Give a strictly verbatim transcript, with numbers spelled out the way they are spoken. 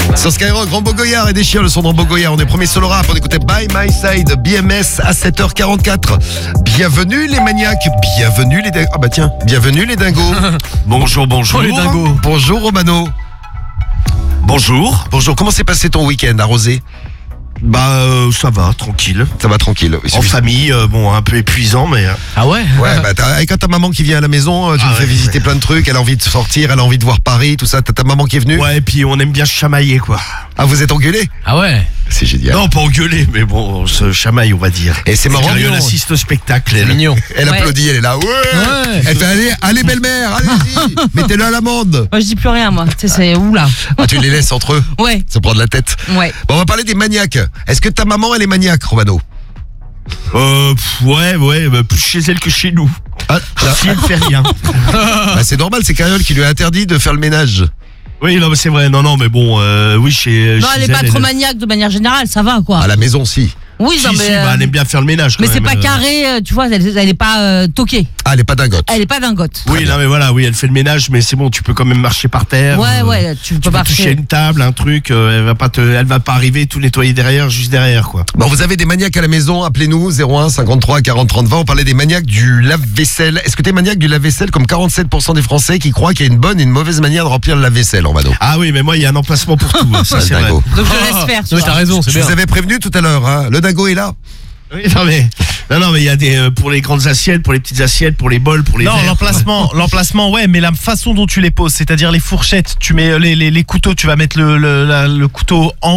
Sur Skyrock, Rambo Goyard et Déchire, le son de Rambo Goyard. On est premier solo rap, on écoutait By My Side, B M S à sept heures quarante-quatre. Bienvenue les maniaques, bienvenue les dingos. Ah bah tiens, bienvenue les dingos. Bonjour, bonjour. Oh, les dingos. Bonjour Romano. Bonjour. Bonjour, comment s'est passé ton week-end arrosé? Bah euh, ça va, tranquille. Ça va tranquille. Il En suffit- famille, euh, bon, un peu épuisant, mais... euh, Ah ouais. Ouais, bah t'as, et quand ta maman qui vient à la maison, tu Ah lui fais ouais, visiter ouais. plein de trucs, elle a envie de sortir, elle a envie de voir Paris, tout ça. T'as ta maman qui est venue? Ouais, et puis on aime bien se chamailler, quoi. Ah, vous êtes engueulés? Ah ouais. C'est génial. Non, pas engueuler, mais bon, on se chamaille, on va dire. Et c'est marrant. Car elle mignon. assiste au spectacle, C'est elle. mignon. Elle Ouais. applaudit, elle est là. Ouais, Ouais. Elle fait allez, allez belle-mère, allez-y, mettez-le à l'amende. Moi, je dis plus rien, moi. Tu sais, c'est oula. Ah, tu les laisses entre eux, Ouais, ça prend de la tête. ouais. Bon, on va parler des maniaques. Est-ce que ta maman, elle est maniaque, Romano? Euh, pff, ouais, ouais, bah, plus chez elle que chez nous. Ah, Si elle fait rien. bah, c'est normal, c'est Carole qui lui a interdit de faire le ménage. Oui, non, mais c'est vrai, non, non, mais bon, euh, oui, chez... Non, chez elle est pas trop maniaque de manière générale, ça va, quoi. À la maison, si. Oui, Si, non, si, mais. bah, euh, elle aime bien faire le ménage, quand Mais c'est même, pas euh. carré, euh, tu vois, elle, elle est pas euh, toquée. Ah, elle est pas dingote. Elle est pas dingote. Oui, non, mais voilà, oui, elle fait le ménage, mais c'est bon, tu peux quand même marcher par terre. Ouais, euh, ouais, tu peux Tu peux toucher marcher. une table, un truc, euh, elle va pas te, elle va pas arriver tout nettoyer derrière, juste derrière, quoi. Bon, vous avez des maniaques à la maison, appelez-nous zéro un cinquante-trois quarante trente vingt. On parlait des maniaques du lave-vaisselle. Est-ce que t'es maniaque du lave-vaisselle comme quarante-sept pour cent des Français qui croient qu'il y a une bonne et une mauvaise manière de remplir le lave-vaisselle, Romano? Ah oui, mais moi, il y a un emplacement pour tout, hein, ça Ah, c'est le vrai. dingo. Donc je laisse faire. tu Non, mais vois. t'as raison, c'est Je bien. vous avais prévenu tout à l'heure, hein. Le dingo est là. Oui, non, mais, non, non, mais il y a des, euh, pour les grandes assiettes, pour les petites assiettes, pour les bols, pour les Non, verres. l'emplacement, l'emplacement, ouais, mais la façon dont tu les poses, c'est-à-dire les fourchettes, tu mets les, les, les couteaux, tu vas mettre le, le, la- le couteau en